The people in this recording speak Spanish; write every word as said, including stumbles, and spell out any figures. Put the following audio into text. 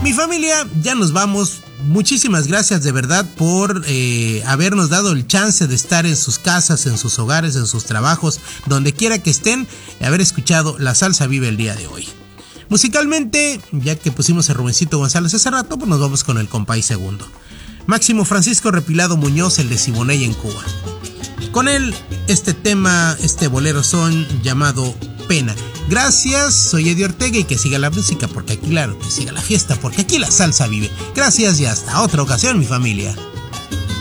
Mi familia, ya nos vamos. Muchísimas gracias de verdad por eh, habernos dado el chance de estar en sus casas, en sus hogares, en sus trabajos, donde quiera que estén, y haber escuchado La Salsa Vive el día de hoy. Musicalmente, ya que pusimos a Rubencito González hace rato, pues nos vamos con el compay segundo. Máximo Francisco Repilado Muñoz, el de Siboney en Cuba. Con él, este tema, este bolero son llamado Pena. Gracias, soy Eddie Ortega y que siga la música, porque aquí, claro, que siga la fiesta, porque aquí la salsa vive. Gracias y hasta otra ocasión, mi familia.